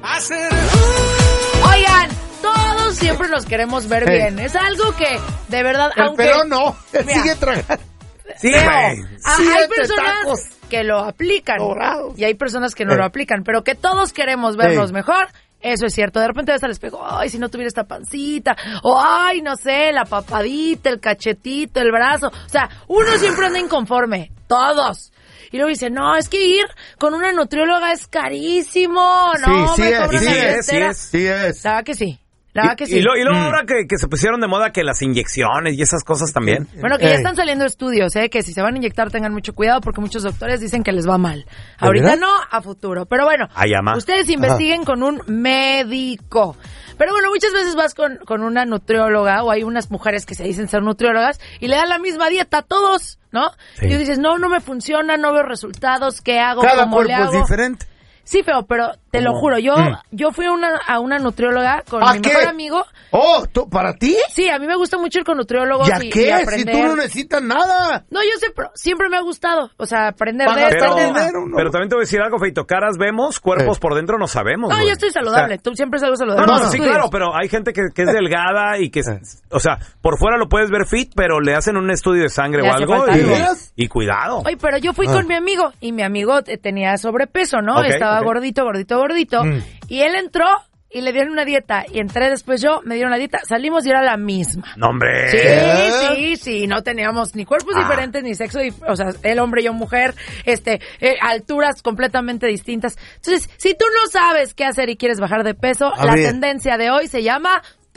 Oigan, todos siempre nos queremos ver bien. Es algo que, de verdad, aunque... Pero no, él Mira, sigue tragando. Sí, güey. Hay personas que lo aplican dorados. y hay personas que no lo aplican, pero que todos queremos vernos mejor. Eso es cierto. De repente ves al espejo, ay, si no tuviera esta pancita, o ay, no sé, la papadita, el cachetito, el brazo. O sea, uno siempre anda inconforme. Todos. Y luego dice, no, es que ir con una nutrióloga es carísimo. No, Sí, me cobran sí una es, billetera. sí es. La verdad que sí. La verdad que sí. Y luego ahora que se pusieron de moda que las inyecciones y esas cosas también. Bueno, que ya están saliendo estudios, que si se van a inyectar tengan mucho cuidado porque muchos doctores dicen que les va mal. Ahorita verdad? no, a futuro. Pero bueno, ustedes investiguen con un médico. Pero bueno, muchas veces vas con una nutrióloga o hay unas mujeres que se dicen ser nutriólogas y le dan la misma dieta a todos, ¿no? Sí. Y tú dices, no me funciona, no veo resultados, ¿qué hago? Cada ¿Cómo le cuerpo hago? es diferente. Sí, feo, pero te lo juro, yo fui a una nutrióloga con mi qué? mejor amigo. Oh, ¿para ti? Sí, a mí me gusta mucho ir con nutriólogos ¿Ya y qué? aprender. Si tú no necesitas nada. No, yo sé, pero siempre me ha gustado, o sea, aprender de ¿Pagaste esto. dinero? No. Pero también te voy a decir algo, Feito. Caras vemos, cuerpos por dentro no sabemos, No, güey. yo estoy saludable, tú siempre salgo saludable. No, Los sí, estudios. claro, pero hay gente que es delgada y que, o sea, por fuera lo puedes ver fit, pero le hacen un estudio de sangre Le o hace algo falta algo. y cuidado. Oye, pero yo fui con mi amigo y mi amigo tenía sobrepeso, ¿no? Ok, Estaba ok. gordito. Y él entró y le dieron una dieta. Y entré después yo, me dieron la dieta. Salimos y era la misma. No, hombre. Sí. No teníamos ni cuerpos diferentes, ni sexo. O sea, el hombre y yo mujer. Alturas completamente distintas. Entonces, si tú no sabes qué hacer y quieres bajar de peso, A la ver. tendencia de hoy se llama...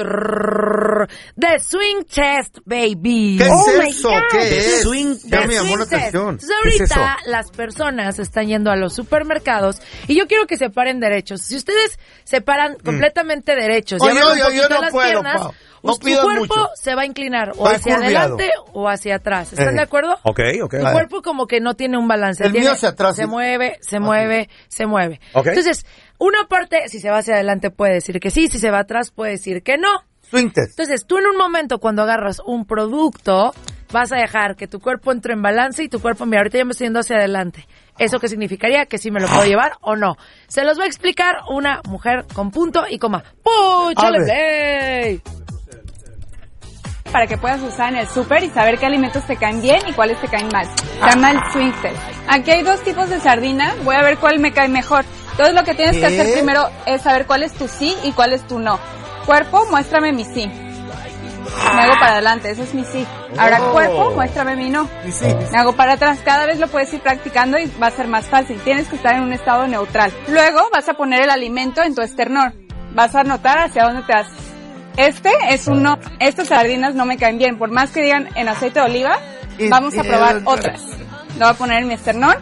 The Swing Test, baby. ¿Qué Oh es my eso? God. ¿Qué The es? swing Ya The me llamó swing la test. atención. Entonces ¿Qué es ahorita eso? las personas están yendo a los supermercados y yo quiero que se paren derechos. Si ustedes se paran completamente derechos y Oye, abren un yo poquito no las puedo, piernas, Pau. No su pidas cuerpo mucho. se va a inclinar o Estoy hacia curviado. adelante o hacia atrás. ¿Están de acuerdo? Ok. Tu cuerpo como que no tiene un balance. El mío hacia atrás. Se mueve. Ok. Entonces, una parte, si se va hacia adelante puede decir que sí, si se va atrás puede decir que no. Swing test. Entonces, tú en un momento cuando agarras un producto, vas a dejar que tu cuerpo entre en balance y tu cuerpo, mira, ahorita ya me estoy yendo hacia adelante. ¿Eso qué significaría? Que sí me lo puedo llevar o no. Se los va a explicar una mujer con punto y coma. ¡Púchale play! Para que puedas usar en el súper y saber qué alimentos te caen bien y cuáles te caen mal. Se llama el swing test. Aquí hay 2 tipos de sardina. Voy a ver cuál me cae mejor. Entonces lo que tienes que hacer primero es saber cuál es tu sí y cuál es tu no. Cuerpo, muéstrame mi sí. Me hago para adelante, ese es mi sí. Ahora cuerpo, muéstrame mi no. Me hago para atrás. Cada vez lo puedes ir practicando y va a ser más fácil. Tienes que estar en un estado neutral. Luego vas a poner el alimento en tu esternón. Vas a notar hacia dónde te haces. Este es un no. Estas sardinas no me caen bien. Por más que digan en aceite de oliva, vamos a probar otras. Lo voy a poner en mi esternón.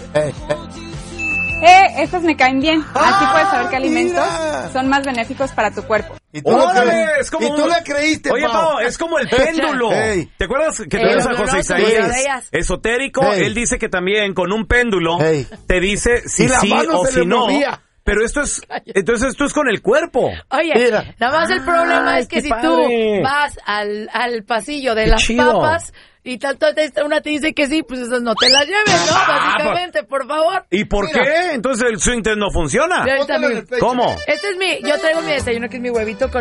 Estas me caen bien. Así puedes saber qué alimentos son más benéficos para tu cuerpo. ¿Y tú, Es como ¿Y tú le creíste, Oye, Pau, es como el péndulo. Ey. ¿Te acuerdas que tuvimos a José Isaías? Esotérico, él dice que también con un péndulo te dice si Y la sí mano o se si le no. movía. Pero entonces esto es con el cuerpo. Oye, Mira. nada más el problema es que qué si padre. tú vas al pasillo de Qué las chido. papas y tanto una te dice que sí, pues esas no te las lleves, ¿no? Básicamente, por favor. ¿Y por qué? Entonces el swing test no funciona. Yo ahorita Póntelo en mi- el pecho. ¿Cómo? Yo traigo mi desayuno que es mi huevito con